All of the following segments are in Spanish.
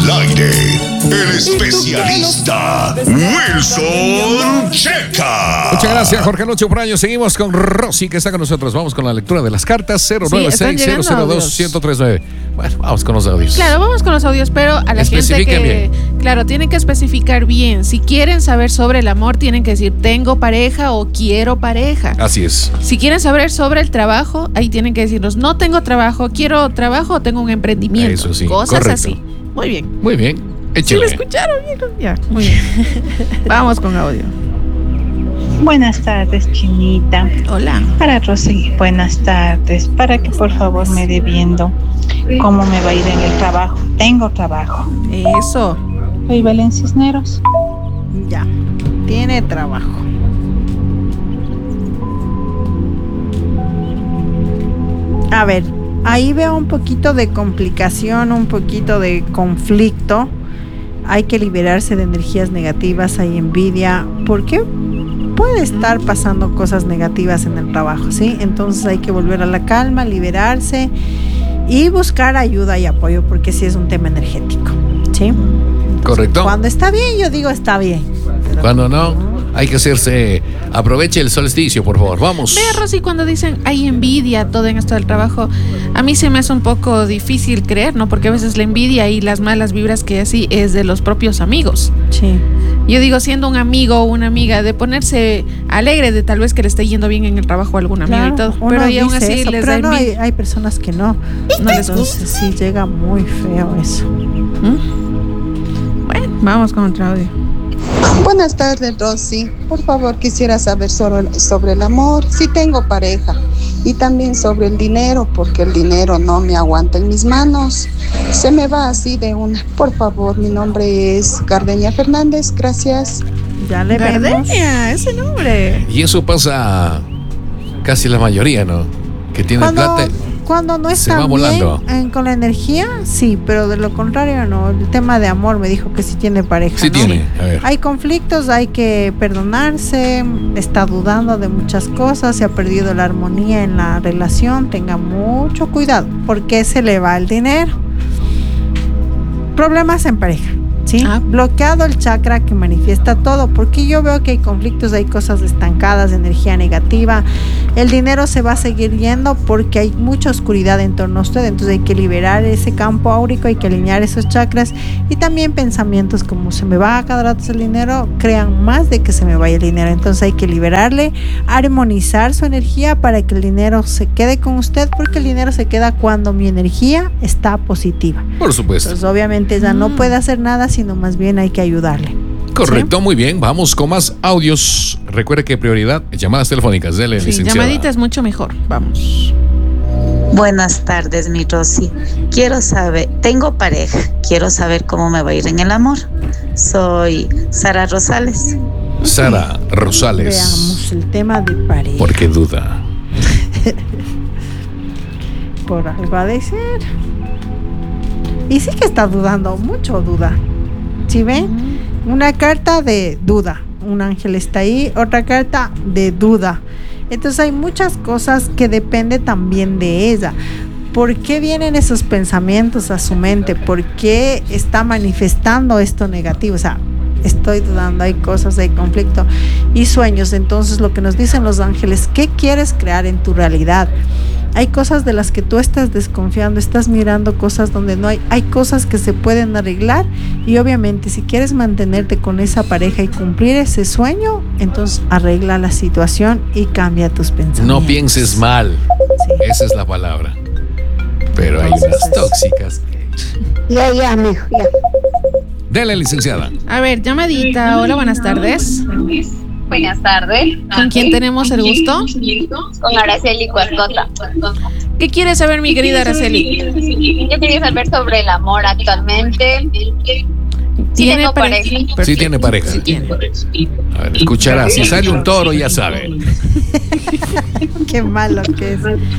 Al aire, el especialista Wilson Checa. Muchas gracias, Jorge Lucho Praño. Seguimos con Rosy, que está con nosotros. Vamos con la lectura de las cartas. 096-002-1039. Bueno, vamos con los audios. Claro, vamos con los audios, pero a la gente que... Bien. Claro, tienen que especificar bien. Si quieren saber sobre el amor, tienen que decir tengo pareja o quiero pareja. Así es. Si quieren saber sobre el trabajo, ahí tienen que decirnos no tengo trabajo, quiero trabajo o tengo un emprendimiento. Eso sí, cosas correcto. Así. Muy bien. Muy bien. Échale. ¿Sí lo escucharon? Ya, muy bien. Vamos con audio. Buenas tardes, Chinita. Hola. Para Rosy, buenas tardes. Para que por favor me dé viendo cómo me va a ir en el trabajo. Tengo trabajo. Eso. Soy Belén Cisneros. Ya. Tiene trabajo. A ver, ahí veo un poquito de complicación, un poquito de conflicto. Hay que liberarse de energías negativas, hay envidia, porque puede estar pasando cosas negativas en el trabajo, ¿sí? Entonces hay que volver a la calma, liberarse y buscar ayuda y apoyo, porque sí es un tema energético, ¿sí? Correcto. Cuando está bien, yo digo está bien. Cuando no, hay que hacerse... Aproveche el solsticio, por favor. Vamos. Ve, Rosy, cuando dicen hay envidia todo en esto del trabajo, a mí se me hace un poco difícil creer, ¿no? Porque a veces la envidia y las malas vibras que así es de los propios amigos. Sí. Yo digo, siendo un amigo o una amiga, de ponerse alegre de tal vez que le esté yendo bien en el trabajo a algún amigo y todo. Pero y aún así eso, les pero da no, envidia. hay personas que no les gusta. Sí, llega muy feo eso. Bueno, vamos con otro audio. Buenas tardes, Rosy. Por favor, quisiera saber sobre el amor, si tengo pareja, y también sobre el dinero, porque el dinero no me aguanta en mis manos. Se me va así de una. Por favor, mi nombre es Gardenia Fernández. Gracias. Ya le vemos. Gardenia, ese nombre. Y eso pasa casi la mayoría, ¿no? Que tiene plata. Cuando no se está va volando. bien con la energía, sí, pero de lo contrario no. El tema de amor me dijo que sí tiene pareja. Sí, ¿no? Tiene, a ver. Hay conflictos, hay que perdonarse, está dudando de muchas cosas, se ha perdido la armonía en la relación, tenga mucho cuidado, porque se le va el dinero. Problemas en pareja. ¿Sí? Bloqueado el chakra que manifiesta todo, porque yo veo que hay conflictos, hay cosas estancadas, energía negativa. El dinero se va a seguir yendo porque hay mucha oscuridad en torno a usted, entonces hay que liberar ese campo áurico, hay que alinear esos chakras, y también pensamientos como se me va a cada rato el dinero, crean más de que se me vaya el dinero. Entonces hay que liberarle, armonizar su energía para que el dinero se quede con usted, porque el dinero se queda cuando mi energía está positiva. Por supuesto. Entonces obviamente ella no puede hacer nada, sino más bien hay que ayudarle. Correcto, ¿sí? Muy bien, vamos con más audios. Recuerde que prioridad, llamadas telefónicas. Dele, sí, licenciada. Llamadita es mucho mejor. Vamos. Buenas tardes, mi Rosy. Quiero saber, tengo pareja, quiero saber cómo me va a ir en el amor. Soy Sara Rosales. Sara Rosales. Veamos el tema de pareja. ¿Por qué duda? Por algo ha de ser. Y sí que está dudando, mucho duda. ¿Sí ven? Una carta de duda. Un ángel está ahí, otra carta de duda. Entonces hay muchas cosas que depende también de ella. ¿Por qué vienen esos pensamientos a su mente? ¿Por qué está manifestando esto negativo? O sea, estoy dudando, hay cosas, hay conflicto y sueños. Entonces lo que nos dicen los ángeles, ¿qué quieres crear en tu realidad? Hay cosas de las que tú estás desconfiando, estás mirando cosas donde no hay cosas que se pueden arreglar, y obviamente si quieres mantenerte con esa pareja y cumplir ese sueño, entonces arregla la situación y cambia tus pensamientos. No pienses mal, sí. Esa es la palabra. Pero hay unas tóxicas. Ya, mijo, ya. Dele, licenciada. A ver, llamadita. Hola, buenas tardes. Buenas tardes. ¿Con quién tenemos el gusto? Con Araceli Cuascota. ¿Qué quieres saber, mi querida Araceli? Yo quería saber sobre el amor actualmente. ¿Tiene pareja? Sí tiene pareja. Sí tiene. A ver, escuchará. Si sale un toro, ya sabe. Qué malo que es.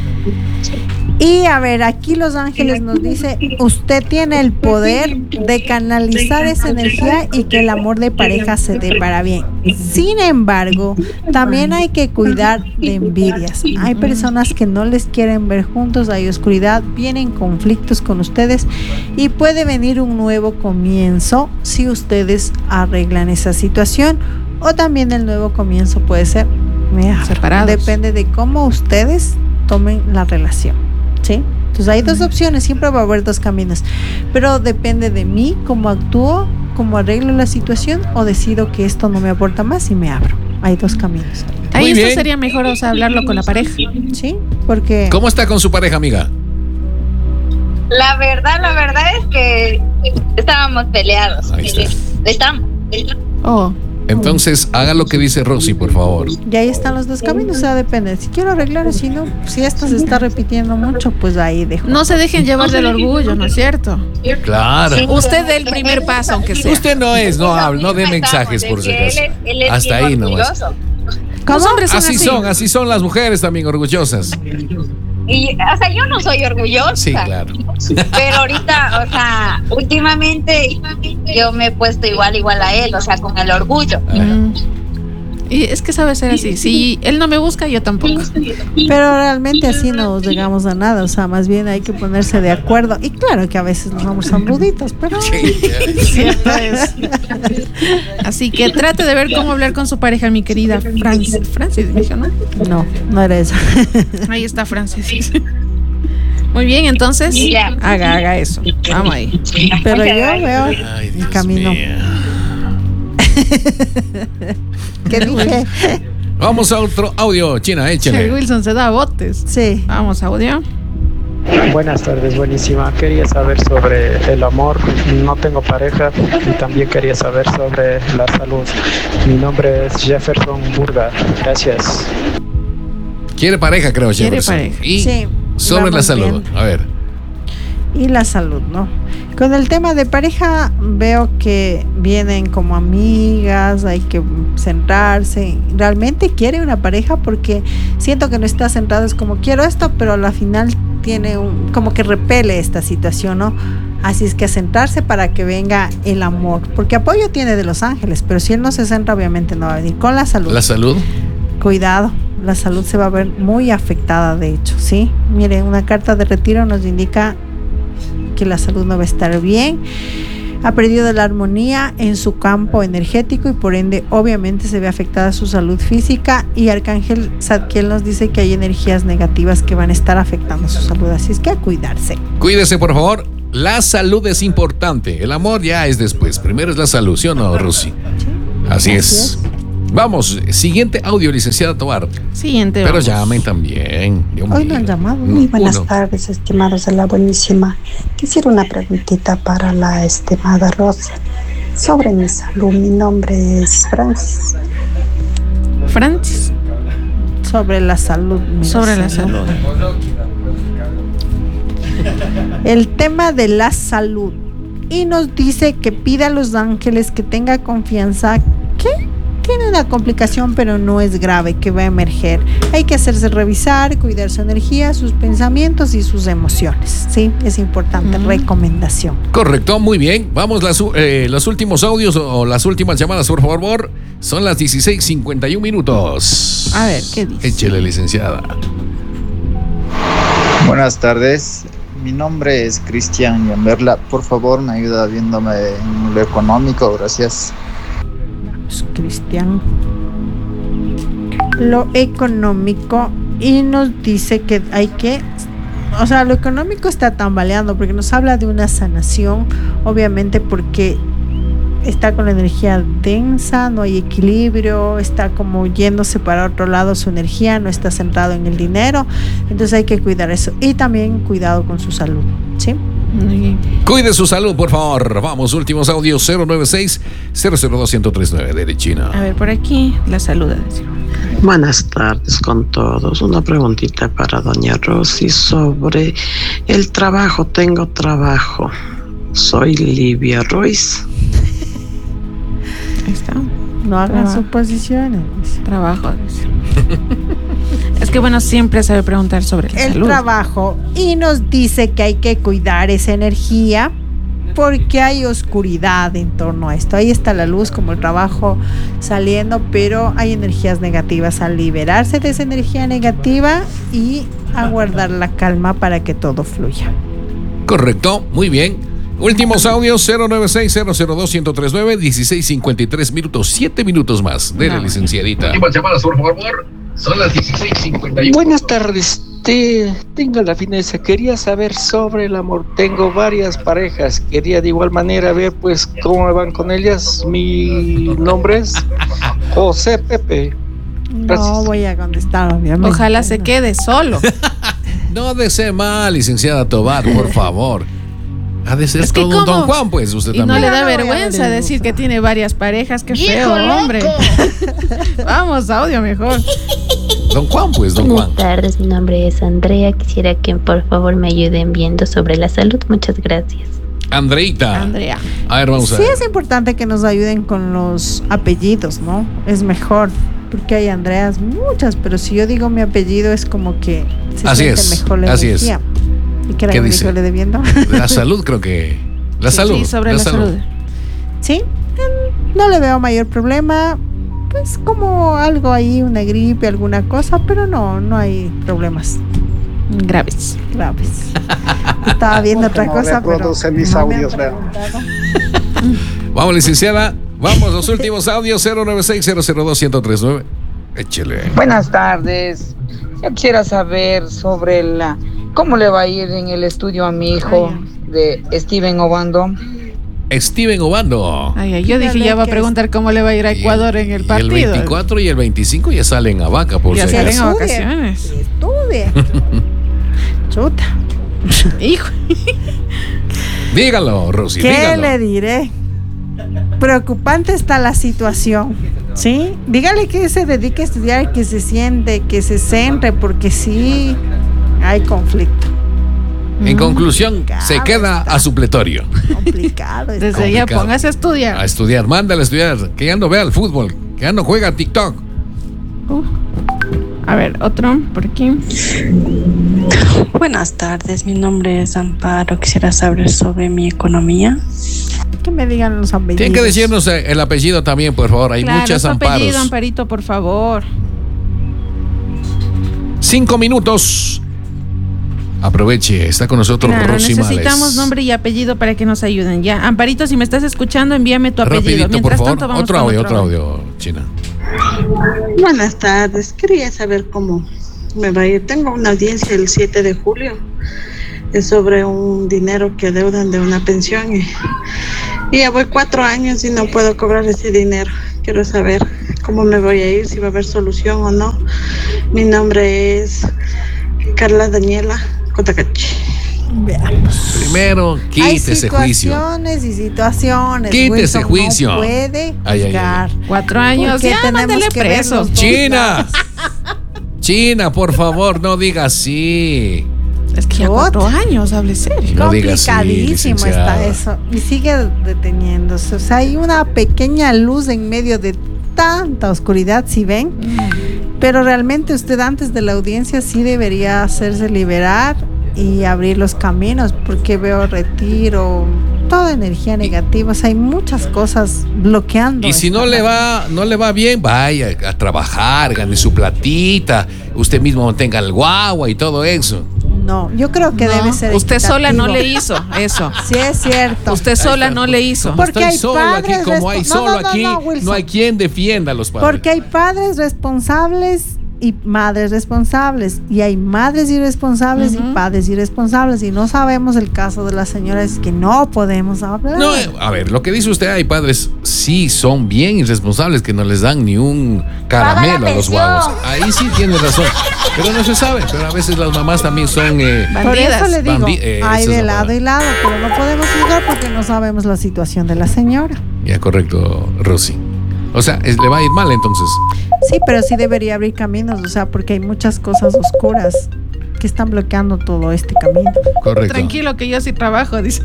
Y a ver, aquí los ángeles nos dice, usted tiene el poder de canalizar esa energía y que el amor de pareja se dé para bien. Sin embargo, también hay que cuidar de envidias. Hay personas que no les quieren ver juntos, hay oscuridad, vienen conflictos con ustedes y puede venir un nuevo comienzo si ustedes arreglan esa situación, o también el nuevo comienzo puede ser separados. Depende de cómo ustedes tomen la relación, ¿sí? Entonces hay dos opciones, siempre va a haber dos caminos, pero depende de mí cómo actúo, cómo arreglo la situación, o decido que esto no me aporta más y me abro. Hay dos caminos. Ahí esto sería mejor, o sea, hablarlo con la pareja. Sí, porque... ¿Cómo está con su pareja, amiga? La verdad es que estábamos peleados. Ahí está. Estamos. Oh. Entonces, haga lo que dice Rosy, por favor. Y ahí están los dos caminos, o sea, depende. Si quiero arreglar, si no, si esto se está repitiendo mucho, pues ahí dejo. No se dejen llevar del orgullo, ¿no es cierto? Claro. Usted dé el primer paso, aunque sea. Usted no hable, no dé mensajes, por si acaso. Hasta ahí nomás. Los hombres son así son las mujeres también orgullosas. Y, o sea, yo no soy orgullosa. Sí, claro. Pero ahorita, o sea, últimamente yo me he puesto igual a él, o sea, con el orgullo. Y es que sabe ser así. Si él no me busca, yo tampoco. Pero realmente así no llegamos a nada. O sea, más bien hay que ponerse de acuerdo. Y claro que a veces los hombres son ruditos, pero cierto es. Así que trate de ver cómo hablar con su pareja, mi querida Francis, ¿me dijo, no? No era eso. Ahí está Francis. Muy bien, entonces haga eso. Vamos ahí. Pero yo veo el camino. ¿Qué dije? Vamos a otro audio, China, échale. El Wilson se da botes. Sí. Vamos, audio. Buenas tardes, buenísima. Quería saber sobre el amor. No tengo pareja y también quería saber sobre la salud. Mi nombre es Jefferson Burga. Gracias. Quiere pareja, creo, Jefferson. Quiere pareja. Y sí, sobre la salud. Bien. A ver. Y la salud, ¿no? Con el tema de pareja veo que vienen como amigas, hay que centrarse. Realmente quiere una pareja porque siento que no está centrado, es como quiero esto, pero a la final tiene como que repele esta situación, ¿no? Así es que a centrarse para que venga el amor, porque apoyo tiene de los ángeles, pero si él no se centra obviamente no va a venir. Con la salud. ¿La salud? Cuidado, la salud se va a ver muy afectada, de hecho, ¿sí? Miren, una carta de retiro nos indica que la salud no va a estar bien, ha perdido la armonía en su campo energético y por ende obviamente se ve afectada su salud física, y Arcángel Zadkiel nos dice que hay energías negativas que van a estar afectando su salud, así es que a cuidarse. Cuídese, por favor. La salud es importante, el amor ya es después, primero es la salud, ¿sí o no, Rosy? Sí. Así es. Vamos, siguiente audio, licenciada Tobar. Siguiente. Pero vamos. llamen también. Hoy no han llamado. Muy buenas tardes, estimados de la buenísima. Quisiera una preguntita para la estimada Rosa sobre mi salud. Mi nombre es Francis. Francis. Sobre la salud. Sobre la salud. El tema de la salud. Y nos dice que pida a los ángeles que tenga confianza que tiene una complicación pero no es grave, que va a emerger. Hay que hacerse revisar, cuidar su energía, sus pensamientos y sus emociones. Sí, es importante. Recomendación. Correcto, muy bien. Vamos los últimos audios o las últimas llamadas, por favor. Son las 16:51 minutos. A ver, ¿qué dice? Échele, licenciada. Buenas tardes. Mi nombre es Cristian Yamberla. Por favor, me ayuda viéndome en lo económico. Gracias. Cristian, lo económico, y nos dice que hay que, o sea, lo económico está tambaleando porque nos habla de una sanación, obviamente porque está con la energía densa, no hay equilibrio, está como yéndose para otro lado su energía, no está centrado en el dinero, entonces hay que cuidar eso y también cuidado con su salud, ¿sí? Cuide su salud, por favor. Vamos, últimos audios, 096-002-1039 de China. A ver, por aquí, la salud. Buenas tardes con todos. Una preguntita para doña Rosy sobre el trabajo. Tengo trabajo. Soy Livia Royce. Ahí está. No hagan suposiciones. Trabajo. Es que bueno, siempre sabe preguntar sobre la salud. El trabajo, y nos dice que hay que cuidar esa energía, porque hay oscuridad en torno a esto. Ahí está la luz, como el trabajo saliendo, pero hay energías negativas. Al liberarse de esa energía negativa y a guardar la calma para que todo fluya. Correcto, muy bien. Últimos audios, 096-002-1039, 16:53 minutos, 7 minutos más de la licenciadita. Últimas llamadas, por favor. Son las 16:51. Buenas tardes. Tengo la fineza. Quería saber sobre el amor. Tengo varias parejas. Quería de igual manera ver pues cómo me van con ellas. Mi nombre es José Pepe. Gracias. No voy a contestar, obviamente. Ojalá se quede solo. No desee mal, licenciada Tobar, por favor. Ha de ser todo un Don Juan, pues, usted y también. no le da vergüenza decir que tiene varias parejas. Qué feo, hombre. Vamos, audio mejor. Don Juan, pues, Don Juan. Buenas tardes, mi nombre es Andrea. Quisiera que por favor me ayuden viendo sobre la salud. Muchas gracias. Andreita. Andrea. A ver, vamos a Sí, ver. es importante que nos ayuden con los apellidos, ¿no? Es mejor, porque hay Andreas muchas, pero si yo digo mi apellido es como que se Así siente es, mejor la así es. energía. ¿Y qué era ¿Qué lo que dice? yo le debiendo? La salud, creo que. La salud. Sí, sobre la salud. Sí, no le veo mayor problema. Pues como algo ahí, una gripe, alguna cosa, pero no hay problemas graves. Estaba viendo otra cosa, pero mis no me han audios, preguntado. Vamos, licenciada. Vamos, los últimos audios, 096-002-1039. Échele. Buenas tardes. Yo quisiera saber sobre cómo le va a ir en el estudio a mi hijo de Steven Obando. Steven Obando. Yo dije, ya va a preguntar cómo le va a ir a Ecuador en el partido. El 24 y el 25 ya salen a vaca, por ya si salen acaso. a vacaciones. Estudia. Chuta. Hijo. Dígalo, Rosy, ¿Qué dígalo. le diré? Preocupante está la situación, ¿sí? Dígale que se dedique a estudiar, que se siente, que se centre, porque sí hay conflicto. En conclusión, se queda a supletorio. Complicado. Desde ya póngase a estudiar. A estudiar, mándale a estudiar. Que ya no vea el fútbol, que ya no juega TikTok. A ver, otro por aquí. Buenas tardes, mi nombre es Amparo. Quisiera saber sobre mi economía. Que me digan los apellidos. Tienen que decirnos el apellido también, por favor. Hay muchas su amparos. apellido, Amparito, por favor. 5 minutos. Aproveche, está con nosotros Claro, Rosy necesitamos Males. nombre y apellido para que nos ayuden. Ya, Amparito, si me estás escuchando, envíame tu apellido. Rapidito, por Mientras favor. tanto, vamos Otro con audio, China. Buenas tardes, quería saber cómo me va a ir. Tengo una audiencia el 7 de julio. Es sobre un dinero que adeudan de una pensión y ya voy 4 años y no puedo cobrar ese dinero. Quiero saber cómo me voy a ir, si va a haber solución o no. Mi nombre es Carla Daniela Cotacachi. Veamos. Primero, quite ese juicio. Hay situaciones y situaciones. Quite ese Wilson juicio. No puede Ay, juzgar. 4 años, Porque ya tenemos mándale que ver preso. los dos China. lados. China, por favor, no diga así. Es que ya 4 años, hable serio. No diga así, Complicadísimo licenciada. está eso. Y sigue deteniéndose. O sea, hay una pequeña luz en medio de tanta oscuridad, si ven. Pero realmente usted antes de la audiencia sí debería hacerse liberar y abrir los caminos, porque veo retiro, toda energía negativa. O sea, hay muchas cosas bloqueando. Y si no le va bien, vaya a trabajar, gane su platita, usted mismo tenga el guagua y todo eso. No, yo creo que debe ser usted sola no equitativo. le hizo eso. Sí, es cierto. Usted sola no le hizo. Porque hay Solo aquí, padres como hay solo aquí, Wilson. no hay quien defienda a los padres. Porque hay padres responsables y madres responsables, y hay madres irresponsables y padres irresponsables, y no sabemos el caso de las señoras, que no podemos hablar. No, a ver, lo que dice usted, hay padres sí son bien irresponsables, que no les dan ni un caramelo a los guagos. Ahí sí tiene razón, pero no se sabe. Pero a veces las mamás también son Por eso le digo, hay esa es de la lado palabra. y lado, pero no podemos juzgar porque no sabemos la situación de la señora. Ya, correcto, Rosy. O sea, le va a ir mal entonces. Sí, pero sí debería abrir caminos, o sea, porque hay muchas cosas oscuras que están bloqueando todo este camino. Correcto. Tranquilo que yo sí trabajo, dice.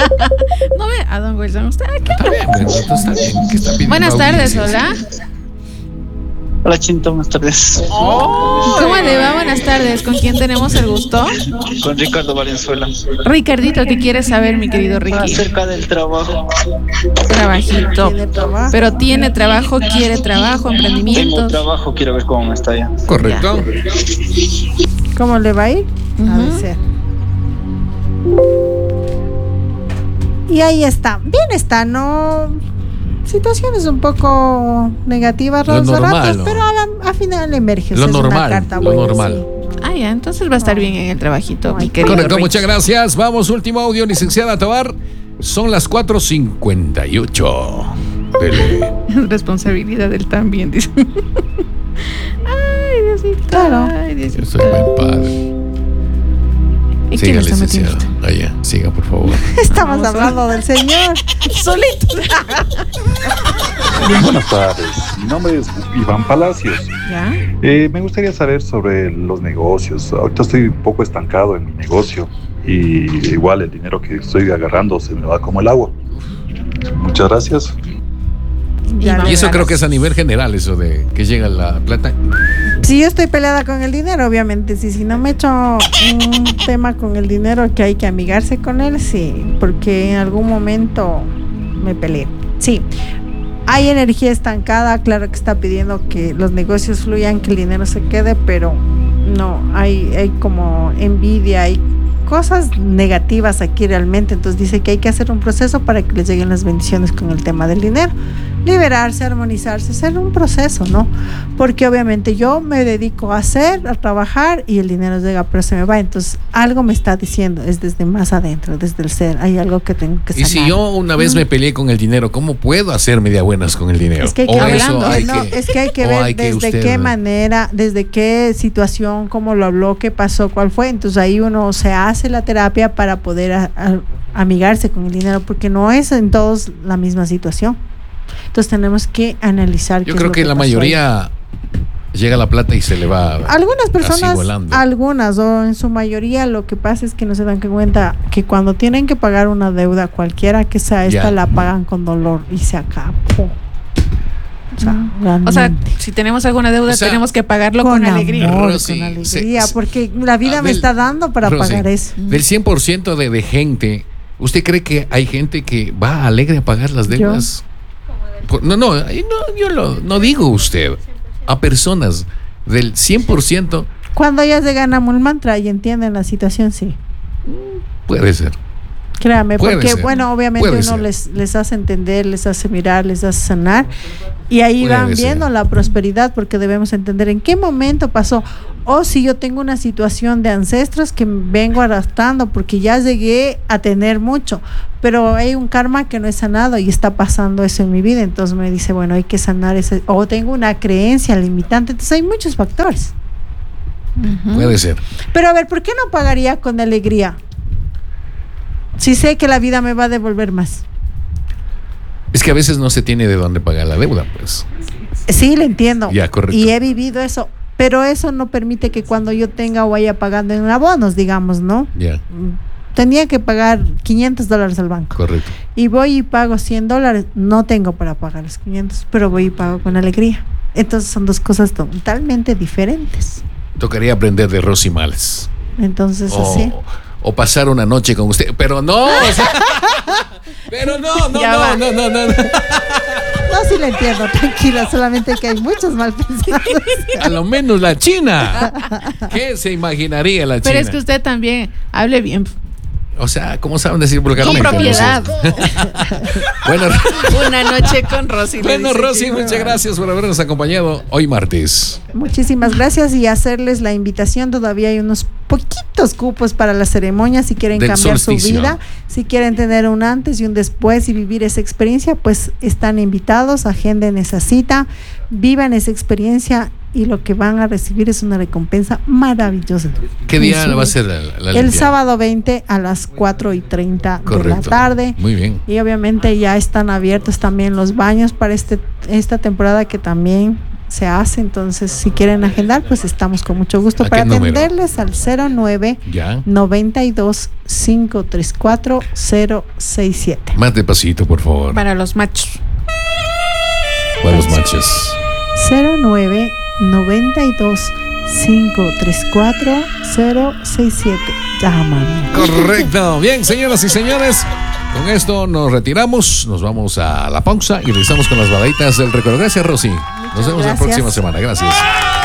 No ve a don Wilson, usted aquí. Está bien, está bien. ¿Qué está pidiendo Buenas tardes, audiencias? hola. Hola, Chinto, buenas tardes. ¿Cómo le va? Buenas tardes. ¿Con quién tenemos el gusto? Con Ricardo Valenzuela. Ricardito, ¿qué quieres saber, mi querido Ricky? Acerca del trabajo. Trabajito. Pero tiene trabajo, quiere trabajo, emprendimiento. Tengo trabajo, quiero ver cómo me está ya. Correcto. ¿Cómo le va a ir? A ver. Y ahí está. Bien está, ¿no? Situaciones un poco negativas, Lo normal, pero a final emerge. Lo Es una normal, carta lo buena, normal. sí. Ah, ya, entonces va a estar bien en el trabajito, mi querido Correcto, Ricky. muchas gracias. Vamos, último audio, licenciada Tobar. Son las 4:58. Dele. Responsabilidad del también, dice. Ay, Diosito. Claro. Ay, Diosito. Yo soy buen padre. ¿Y Siga, quién está licenciada. metiendo? Allá, siga, por favor. Estamos hablando del señor. Solito. Buenas tardes, mi nombre es Iván Palacios. ¿Ya? Me gustaría saber sobre los negocios. Ahorita estoy un poco estancado en mi negocio y igual el dinero que estoy agarrando se me va como el agua. Muchas gracias. Y eso creo que es a nivel general, eso de que llega la plata. Si yo estoy peleada con el dinero, obviamente, si no me echo un tema con el dinero que hay que amigarse con él, sí, porque en algún momento me peleé. Sí, hay energía estancada, claro que está pidiendo que los negocios fluyan, que el dinero se quede, pero no, hay como envidia, hay cosas negativas aquí realmente, entonces dice que hay que hacer un proceso para que les lleguen las bendiciones con el tema del dinero. Liberarse, armonizarse, hacer un proceso, ¿no? Porque obviamente yo me dedico a hacer, a trabajar y el dinero llega, pero se me va. Entonces, algo me está diciendo, es desde más adentro, desde el ser. Hay algo que tengo que sanar. Y si yo una vez me peleé con el dinero, ¿cómo puedo hacer media buenas con el dinero? Es que hay que ver desde qué manera, desde qué situación, cómo lo habló, qué pasó, cuál fue. Entonces, ahí uno se hace la terapia para poder amigarse con el dinero, porque no es en todos la misma situación. Entonces tenemos que analizar. Yo creo que la mayoría llega la plata y se le va. Algunas personas, algunas o en su mayoría, lo que pasa es que no se dan cuenta que cuando tienen que pagar una deuda cualquiera que sea esta, la pagan con dolor y se acabó. O sea, si tenemos alguna deuda, tenemos que pagarlo con alegría. Rosy, con alegría, porque la vida me está dando para pagar eso. Del 100% de gente, ¿usted cree que hay gente que va alegre a pagar las deudas? No, no digo usted. A personas del 100%. Cuando ellas se ganan un mantra y entienden la situación, sí. Puede ser. Créame, porque bueno, obviamente uno les hace entender, les hace mirar, les hace sanar y ahí van viendo la prosperidad, porque debemos entender en qué momento pasó. O si yo tengo una situación de ancestros que vengo arrastrando porque ya llegué a tener mucho, pero hay un karma que no es sanado y está pasando eso en mi vida, entonces me dice, bueno, hay que sanar ese, o tengo una creencia limitante, entonces hay muchos factores. Puede ser. Pero a ver, ¿por qué no pagaría con alegría? Si sé que la vida me va a devolver más. Es que a veces no se tiene de dónde pagar la deuda, pues. Sí, le entiendo. Ya, correcto. Y he vivido eso, pero eso no permite que cuando yo tenga o vaya pagando en abonos, digamos, ¿no? Ya. Tenía que pagar $500 al banco. Correcto. Y voy y pago $100, no tengo para pagar los 500, pero voy y pago con alegría. Entonces son dos cosas totalmente diferentes. Tocaría aprender de Rosy Males. Entonces así. O pasar una noche con usted, pero no, o sea, pero no. No, sí le entiendo, tranquila, solamente que hay muchos mal pensados. A lo menos la China. ¿Qué se imaginaría la China? Pero es que usted también hable bien. O sea, ¿cómo saben decir vulgarmente? Con propiedad. Bueno, una noche con Rosy. Bueno, Rosy, muchas gracias por habernos acompañado hoy martes. Muchísimas gracias y hacerles la invitación. Todavía hay unos poquitos cupos para la ceremonia. Si quieren cambiar su vida, si quieren tener un antes y un después y vivir esa experiencia, pues están invitados. Agenden esa cita, vivan esa experiencia y lo que van a recibir es una recompensa maravillosa. ¿Qué día va a ser la limpieza? El sábado 20 a las 4:30 de la tarde. Muy bien. Y obviamente ya están abiertos también los baños para esta temporada que también se hace. Entonces, si quieren agendar, pues estamos con mucho gusto para atenderles al 09-92-534-067. Más despacito, por favor. Para los machos. Para los machos. 09 92 534 067. Llámame. Correcto. Bien, señoras y señores, con esto nos retiramos, nos vamos a la pausa y regresamos con las baladitas del recuerdo. Gracias, Rosy. Nos vemos la próxima semana. Gracias.